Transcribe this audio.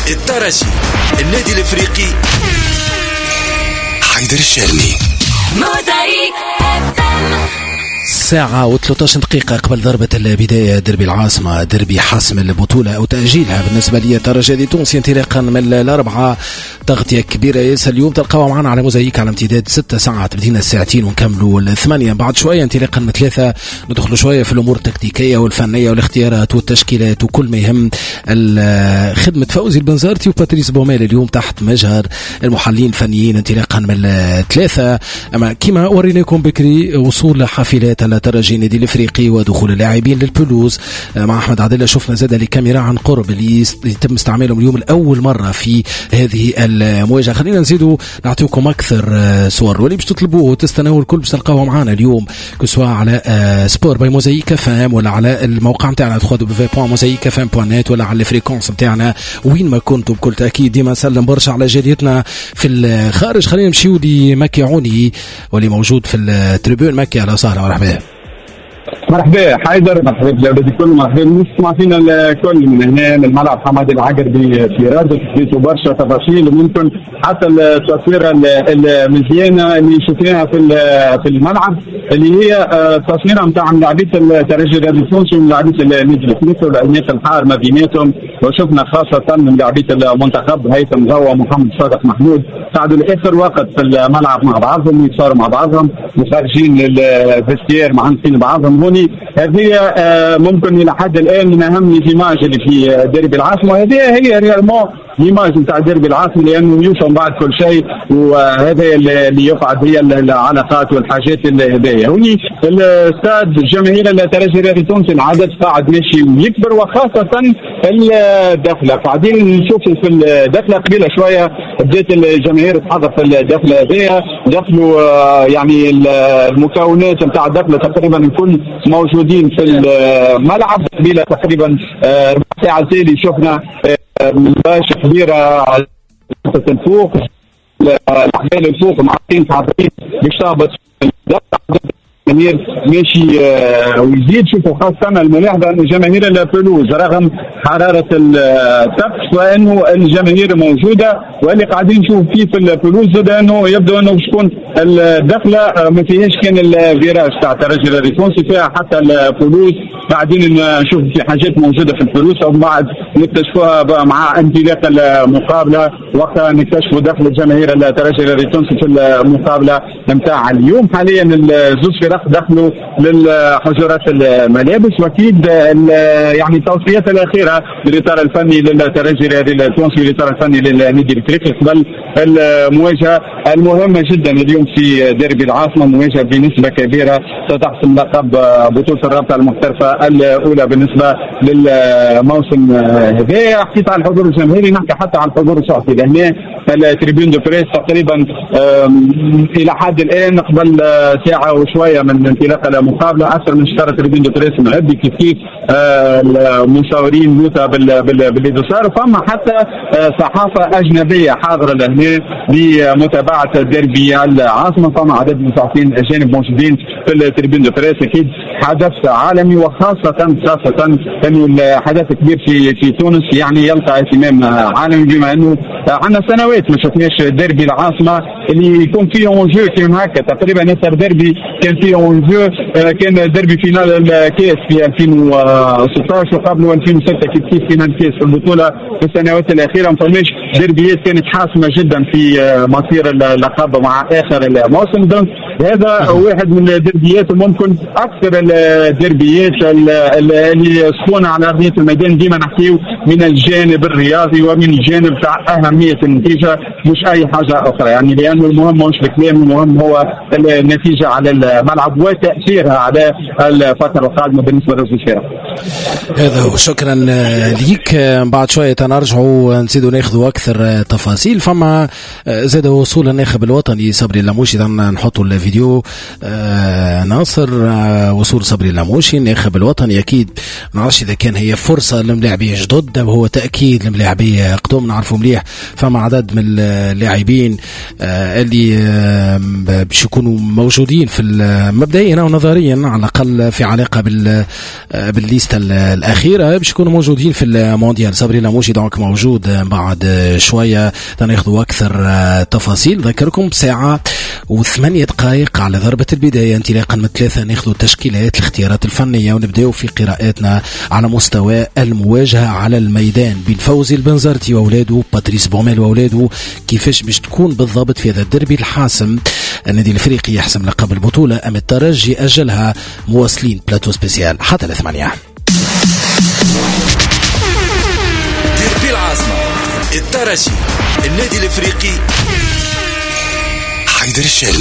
الترجي النادي الافريقي حيدر الشرني. موزايك ساعة و13 دقيقة قبل ضربة البداية. دربي العاصمة، دربي حاسم البطولة أو تأجيلها بالنسبة لي الترجي التونسي انطلاقا من الأربعة. تغطية كبيرة ياسر اليوم تلقاو معنا على موزايك على امتداد 6 ساعات، بدينا الساعتين ونكملوا 8 بعد شوية. انطلاقا من 3 ندخلوا شوية في الأمور التكتيكية والفنية والاختيارات والتشكيلات وكل ما يهم خدمة فوزي البنزرتي وباتريس بوميل اليوم تحت مجهر المحللين الفنيين انطلاقا من 3. أما كما وريناكم بكري وصول حافلات الترجي النادي الافريقي ودخول اللاعبين للبلوز مع احمد عدلة. شفنا زاد الكاميرا عن قرب اللي يتم استعمالهم اليوم الاول مره في هذه المواجهه. خلينا نزيدوا نعطيكم اكثر صور واللي باش تطلبوه وتستناوا الكل باش تلقاوه معنا اليوم كسوا على سبور باي موزايك فام ولا على الموقع نتاعنا www.mozaikfm.net ولا على الفريكونس نتاعنا وين ما كنتوا. بكل تاكيد ديما نسلم برشا على جاليتنا في الخارج. خلينا نمشيو لمكي عوني واللي موجود في التريبيون. مكي على سهره مرحبا. مرحبا حيدر، مرحبا بجودة الكل، مرحبا نسمع فينا الكل من هنا من الملعب حماد العقربي في رادس. فيتوا برشا تفاصيل وممكن حتى التصويره المزيانه اللي شفناها في الملعب اللي هي تصويره نتاع لاعبيه الترجي الرياضي التونسي ولاعبيه النادي الافريقي والعنايات الحار ما بيناتهم. وشفنا خاصه من لاعبيه المنتخب هيثم غوا ومحمد صادق محمود قعدوا لاخر وقت في الملعب مع بعضهم ويتصاروا مع بعضهم وخارجين للفيستير معنفين بعضهم. هوني هذه ممكن الى حد الان من اهم الايماج اللي في ديربي العاصمه. هذه هي ريالمون الايماج نتاع ديربي العاصمه لانه يوصل بعد كل شيء، وهذا اللي يقعد هي العلاقات والحاجات اللي هذيا. هوني الاستاد الجماهير الترجي الرياضي التونسي العدد قاعد ماشي ويكبر، وخاصه الدخله قاعدين نشوفوا في الدخله قبيله شويه بدات الجماهير تحضر في الدخله هذيا. دخلوا يعني المكونات نتاع الدخله تقريبا الكل موجودين في الملعب. قبيله تقريبا ساعه تالي شفنا باشا كبيره على الفوق الاحمال الفوق معطين حاضرين باش تهبط الجماهير ماشي ويزيد. شوفوا خاصة الملاحظة أن جماهير البلوز رغم حرارة الطقس وأنه الجماهير موجودة، واللي قاعدين نشوف فيه في البلوز زاد أنه يبدو أنه شكون الدخلة ما فيهاش كان الفيراج تاع الترجي الرياضي التونسي، فيها حتى البلوز قاعدين نشوف في حاجات موجودة في البلوز ومن بعد نكتشفوها مع انطلاق المقابلة وقتها نكتشفوا دخل الجماهير الترجي الرياضي التونسي في المقابلة نتاع اليوم. حاليا الزوج فرق دخلوا للحجرات الملابس، واكيد يعني التوصيات الاخيره للاطار الفني للترجي الرياضي التونسي والاطار الفني للنادي الافريقي قبل المواجهه المهمه جدا اليوم في ديربي العاصمه، مواجهه بنسبه كبيره ستحسم لقب بطوله الرابطه المحترفه الاولى بالنسبه للموسم هذا. حكيت على الحضور الجماهيري، نحكي حتى على الحضور الصحفي لهنا التريبيون دو بريس تقريبا الى حد الان قبل ساعه وشويه من انطلاق المقابله اكثر من شهر تريبيون دو بريس معدي كيف المصورين نوتا بالانتصار، فما حتى صحافه اجنبيه حاضره لهنا لمتابعه ديربي العاصمه. فما عدد من الصحفيين الاجانب موجودين في التريبيون دو بريس. اكيد حدث عالمي، وخاصه انه الحدث كبير في تونس يعني يلقى اهتمام عالمي، بما انه عندنا سنوات ما شفناش ديربي العاصمه اللي يكون فيه اونجو كيما هكا. تقريبا اخر ديربي كان فيه اونجو كان ديربي فينال الكاس في 2016 وقبله 2006 كيف فينال الكاس في البطوله في السنوات الاخيره. ما فماش ديربيات كانت حاسمه جدا في مصير اللقب مع اخر الموسم. دونك هذا واحد من الديربيات وممكن اكثر الديربيات اللي سخونه على ارضيه الميدان. ديما نحكيو من الجانب الرياضي ومن الجانب تاع اهميه النتيجه مش اي حاجه اخرى، يعني لانه المهم مش الكلام، المهم هو النتيجه على الملعب وتاثيرها على الفتره القادمه بالنسبه للفرق. هذا شكرا ليك. بعد شويه نرجعوا نزيدوا ناخذوا اكثر أكثر تفاصيل. فما زاد وصول الناخب الوطني صبري اللاموشي، نحطوا الفيديو ناصر. وصول صبري اللاموشي الناخب الوطني، أكيد نعرفش إذا كان هي فرصة لملاعبين جدد وهو تأكيد لملاعبين قدوم. نعرفوا مليح فما عدد من اللاعبين اللي باش يكونوا موجودين في مبدئيا أو نظريا على الأقل في علاقة بالليستة الأخيرة باش يكونوا موجودين في المونديال. صبري اللاموشي دونك موجود بعد شوية ناخذوا أكثر تفاصيل. ذكركم بساعة و8 دقائق على ضربة البداية انطلاقا من 3 ناخذوا التشكيلات الاختيارات الفنية ونبدأوا في قراءاتنا على مستوى المواجهة على الميدان بين فوزي البنزرتي وأولاده باتريس بوميل وأولاده. كيفاش باش تكون بالضبط في هذا الدربي الحاسم؟ النادي الافريقي يحسم لقب البطولة ام الترجي اجلها؟ مواصلين بلاتو سبيسيال حتى 8. ديربي العاصمة، الترجي، النادي الافريقي، حيدر الشامي.